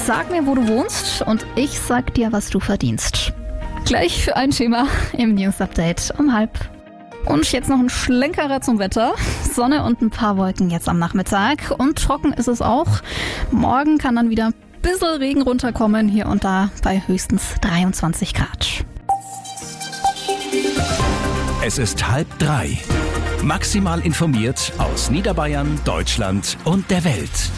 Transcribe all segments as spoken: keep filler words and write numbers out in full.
Sag mir, wo du wohnst und ich sag dir, was du verdienst. Gleich für ein Thema im News Update um halb. Und jetzt noch ein Schlenkerer zum Wetter. Sonne und ein paar Wolken jetzt am Nachmittag. Und trocken ist es auch. Morgen kann dann wieder ein bisschen Regen runterkommen, hier und da bei höchstens dreiundzwanzig Grad. Es ist halb drei. Maximal informiert aus Niederbayern, Deutschland und der Welt.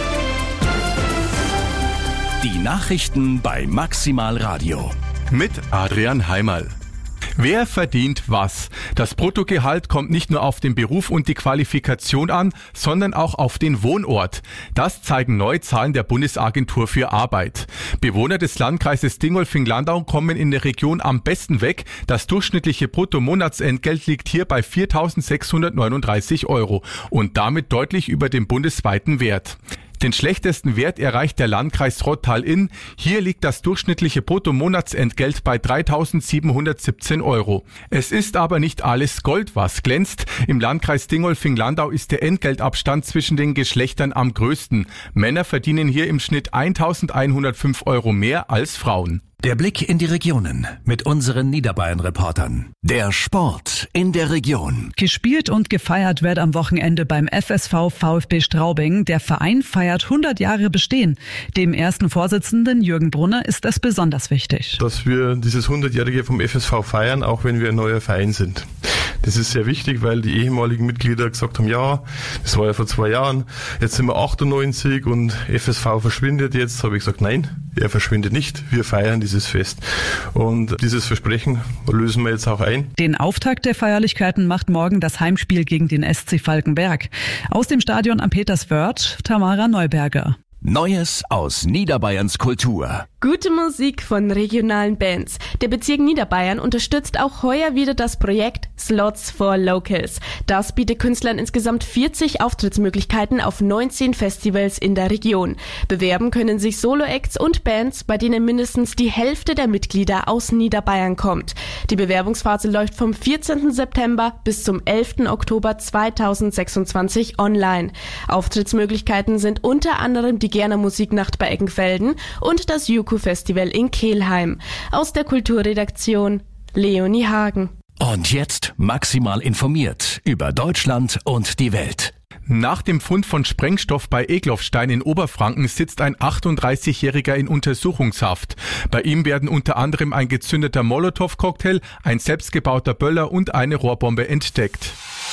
Die Nachrichten bei Maximal Radio. Mit Adrian Heimerl. Wer verdient was? Das Bruttogehalt kommt nicht nur auf den Beruf und die Qualifikation an, sondern auch auf den Wohnort. Das zeigen neue Zahlen der Bundesagentur für Arbeit. Bewohner des Landkreises Dingolfing-Landau kommen in der Region am besten weg. Das durchschnittliche Bruttomonatsentgelt liegt hier bei viertausendsechshundertneununddreißig Euro und damit deutlich über dem bundesweiten Wert. Den schlechtesten Wert erreicht der Landkreis Rottal-Inn. Hier liegt das durchschnittliche Bruttomonatsentgelt bei dreitausendsiebenhundertsiebzehn Euro. Es ist aber nicht alles Gold, was glänzt. Im Landkreis Dingolfing-Landau ist der Entgeltabstand zwischen den Geschlechtern am größten. Männer verdienen hier im Schnitt eintausendeinhundertfünf Euro mehr als Frauen. Der Blick in die Regionen mit unseren Niederbayern-Reportern. Der Sport in der Region. Gespielt und gefeiert wird am Wochenende beim F S V VfB Straubing. Der Verein feiert hundert Jahre Bestehen. Dem ersten Vorsitzenden Jürgen Brunner ist das besonders wichtig. Dass wir dieses hundertjährige vom F S V feiern, auch wenn wir ein neuer Verein sind. Das ist sehr wichtig, weil die ehemaligen Mitglieder gesagt haben, ja, das war ja vor zwei Jahren, jetzt sind wir achtundneunzig und F S V verschwindet jetzt. Habe ich gesagt, nein, er verschwindet nicht, wir feiern dieses Fest. Und dieses Versprechen lösen wir jetzt auch ein. Den Auftakt der Feierlichkeiten macht morgen das Heimspiel gegen den S C Falkenberg. Aus dem Stadion am Peterswörth, Tamara Neuberger. Neues aus Niederbayerns Kultur. Gute Musik von regionalen Bands. Der Bezirk Niederbayern unterstützt auch heuer wieder das Projekt Slots for Locals. Das bietet Künstlern insgesamt vierzig Auftrittsmöglichkeiten auf neunzehn Festivals in der Region. Bewerben können sich Solo-Acts und Bands, bei denen mindestens die Hälfte der Mitglieder aus Niederbayern kommt. Die Bewerbungsphase läuft vom vierzehnten September bis zum elften Oktober zweitausendsechsundzwanzig online. Auftrittsmöglichkeiten sind unter anderem die Gerner Musiknacht bei Eggenfelden und das Juku-Festival in Kelheim. Aus der Kulturredaktion Leonie Hagen. Und jetzt maximal informiert über Deutschland und die Welt. Nach dem Fund von Sprengstoff bei Egloffstein in Oberfranken sitzt ein achtunddreißigjähriger in Untersuchungshaft. Bei ihm werden unter anderem ein gezündeter Molotow-Cocktail, ein selbstgebauter Böller und eine Rohrbombe entdeckt.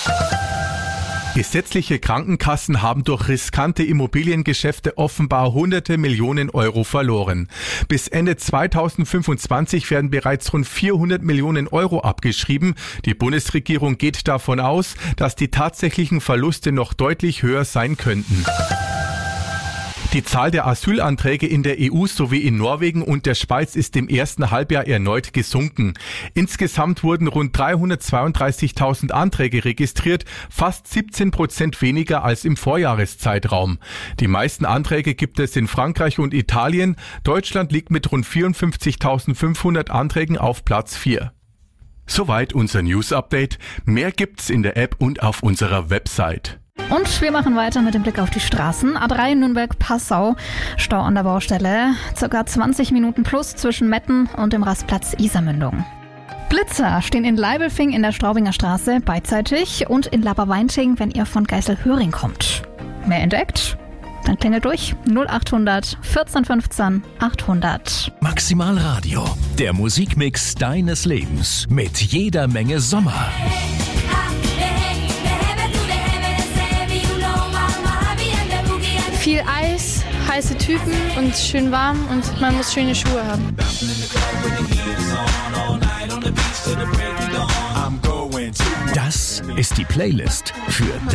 Gesetzliche Krankenkassen haben durch riskante Immobiliengeschäfte offenbar hunderte Millionen Euro verloren. Bis Ende zweitausendfünfundzwanzig werden bereits rund vierhundert Millionen Euro abgeschrieben. Die Bundesregierung geht davon aus, dass die tatsächlichen Verluste noch deutlich höher sein könnten. Die Zahl der Asylanträge in der E U sowie in Norwegen und der Schweiz ist im ersten Halbjahr erneut gesunken. Insgesamt wurden rund dreihundertzweiunddreißigtausend Anträge registriert, fast siebzehn Prozent weniger als im Vorjahreszeitraum. Die meisten Anträge gibt es in Frankreich und Italien. Deutschland liegt mit rund vierundfünfzigtausendfünfhundert Anträgen auf Platz vier. Soweit unser News-Update. Mehr gibt's in der App und auf unserer Website. Und wir machen weiter mit dem Blick auf die Straßen. A drei Nürnberg-Passau, Stau an der Baustelle. Circa zwanzig Minuten plus zwischen Metten und dem Rastplatz Isarmündung. Blitzer stehen in Leibelfing in der Straubinger Straße beidseitig und in Laberweinting, wenn ihr von Geiselhöring kommt. Mehr entdeckt? Dann klingelt durch null achthundert vierzehn fünfzehn achthundert. Maximal Radio, der Musikmix deines Lebens mit jeder Menge Sommer. Viel Eis, heiße Typen und schön warm und man muss schöne Schuhe haben. Das ist die Playlist für